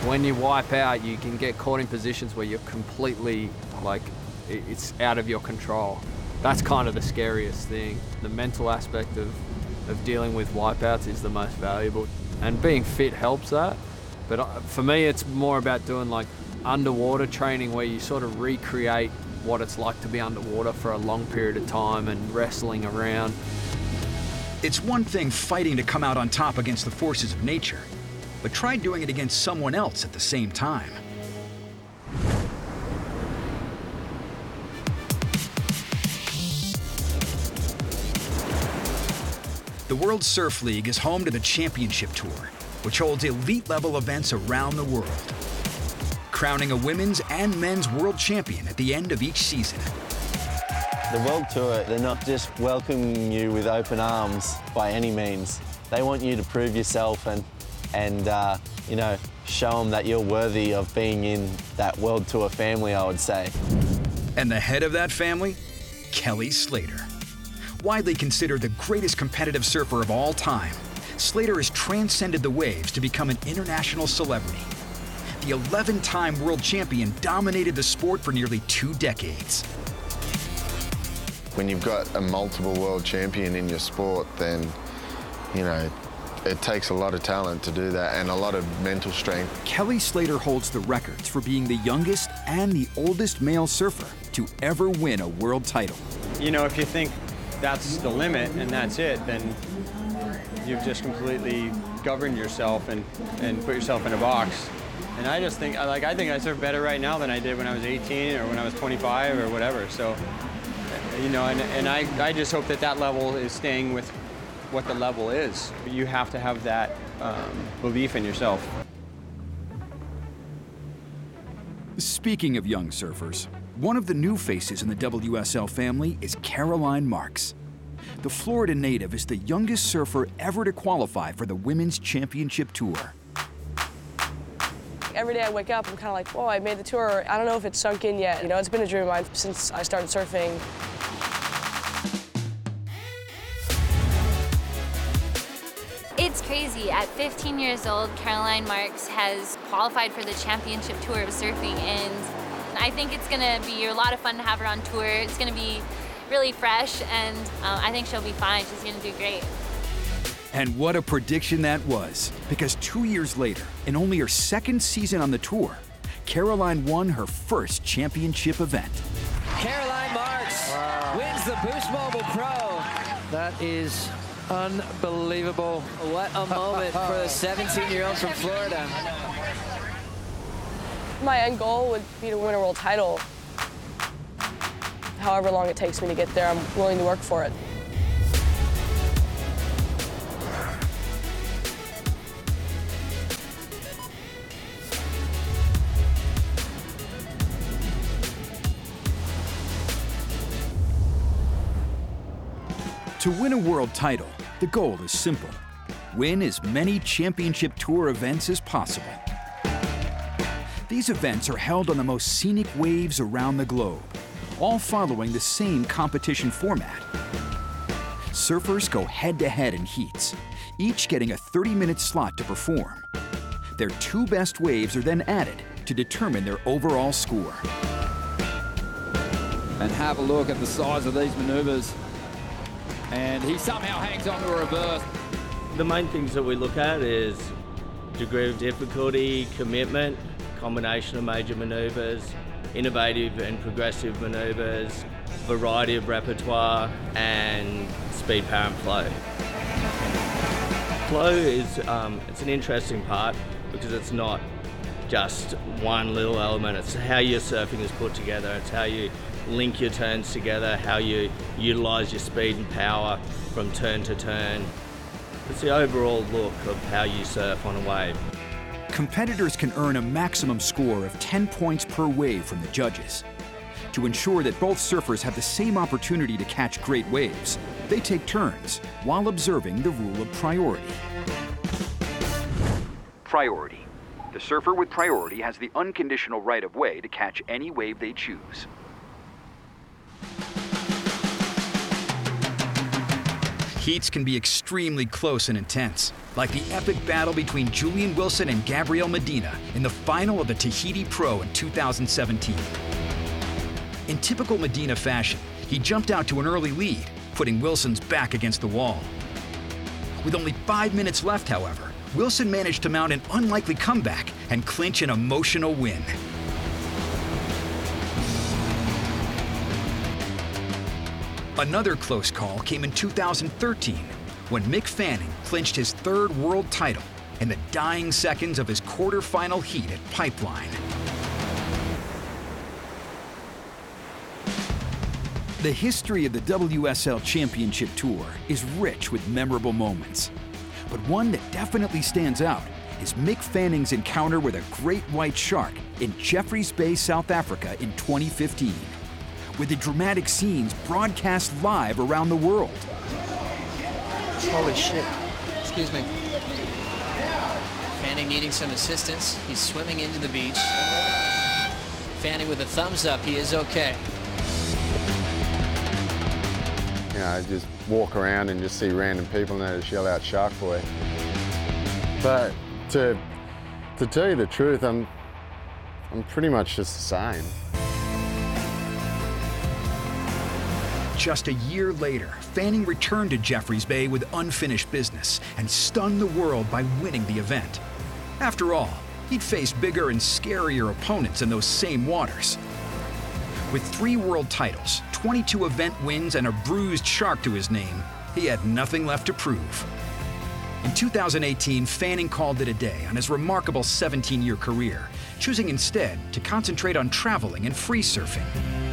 When you wipe out, you can get caught in positions where you're completely, like, it's out of your control. That's kind of the scariest thing. The mental aspect of dealing with wipeouts is the most valuable. And being fit helps that. But for me, it's more about doing like underwater training where you sort of recreate what it's like to be underwater for a long period of time and wrestling around. It's one thing fighting to come out on top against the forces of nature, but try doing it against someone else at the same time. The World Surf League is home to the Championship Tour, which holds elite-level events around the world, crowning a women's and men's world champion at the end of each season. The World Tour, they're not just welcoming you with open arms by any means. They want you to prove yourself and you know, show them that you're worthy of being in that World Tour family, I would say. And the head of that family, Kelly Slater. Widely considered the greatest competitive surfer of all time, Slater has transcended the waves to become an international celebrity. The 11-time world champion dominated the sport for nearly 2 decades. When you've got a multiple world champion in your sport, then, you know, it takes a lot of talent to do that and a lot of mental strength. Kelly Slater holds the records for being the youngest and the oldest male surfer to ever win a world title. You know, if you think that's the limit and that's it, then you've just completely governed yourself and put yourself in a box. And I just think, I think I surf better right now than I did when I was 18 or when I was 25 or whatever. So, you know, and I just hope that that level is staying with what the level is. You have to have that belief in yourself. Speaking of young surfers, one of the new faces in the WSL family is Caroline Marks. The Florida native is the youngest surfer ever to qualify for the Women's Championship Tour. Every day I wake up, I'm kind of like, whoa, I made the tour. I don't know if it's sunk in yet. You know, it's been a dream of mine since I started surfing. It's crazy. At 15 years old, Caroline Marks has qualified for the Championship Tour of Surfing, and I think it's going to be a lot of fun to have her on tour. It's going to be really fresh, and I think she'll be fine. She's going to do great. And what a prediction that was, because 2 years later, in only her second season on the tour, Caroline won her first championship event. Caroline Marks wins the Boost Mobile Pro. That is unbelievable. What a moment for the 17-year-old from Florida. My end goal would be to win a world title. However long it takes me to get there, I'm willing to work for it. To win a world title, the goal is simple. Win as many championship tour events as possible. These events are held on the most scenic waves around the globe, all following the same competition format. Surfers go head-to-head in heats, each getting a 30-minute slot to perform. Their 2 best waves are then added to determine their overall score. And have a look at the size of these maneuvers. And he somehow hangs on to a reverse. The main things that we look at is degree of difficulty, commitment, combination of major maneuvers, innovative and progressive maneuvers, variety of repertoire, and speed, power, and flow. Flow is it's an interesting part because it's not just one little element. It's how your surfing is put together. It's how you link your turns together, how you utilize your speed and power from turn to turn. It's the overall look of how you surf on a wave. Competitors can earn a maximum score of 10 points per wave from the judges. To ensure that both surfers have the same opportunity to catch great waves, they take turns while observing the rule of priority. Priority. The surfer with priority has the unconditional right of way to catch any wave they choose. Heats can be extremely close and intense, like the epic battle between Julian Wilson and Gabriel Medina in the final of the Tahiti Pro in 2017. In typical Medina fashion, he jumped out to an early lead, putting Wilson's back against the wall. With only 5 minutes left, however, Wilson managed to mount an unlikely comeback and clinch an emotional win. Another close call came in 2013, when Mick Fanning clinched his 3rd world title in the dying seconds of his quarterfinal heat at Pipeline. The history of the WSL Championship Tour is rich with memorable moments. But one that definitely stands out is Mick Fanning's encounter with a great white shark in Jeffreys Bay, South Africa in 2015, with the dramatic scenes broadcast live around the world. Holy shit. Excuse me. Fanning needing some assistance. He's swimming into the beach. Fanning with a thumbs up. He is okay. You know, I just walk around and just see random people and I just yell out "Shark Boy." But to tell you the truth, I'm pretty much just the same. Just a year later, Fanning returned to Jeffreys Bay with unfinished business and stunned the world by winning the event. After all, he'd faced bigger and scarier opponents in those same waters. With 3 world titles, 22 event wins, and a bruised shark to his name, he had nothing left to prove. In 2018, Fanning called it a day on his remarkable 17-year career, choosing instead to concentrate on traveling and free surfing.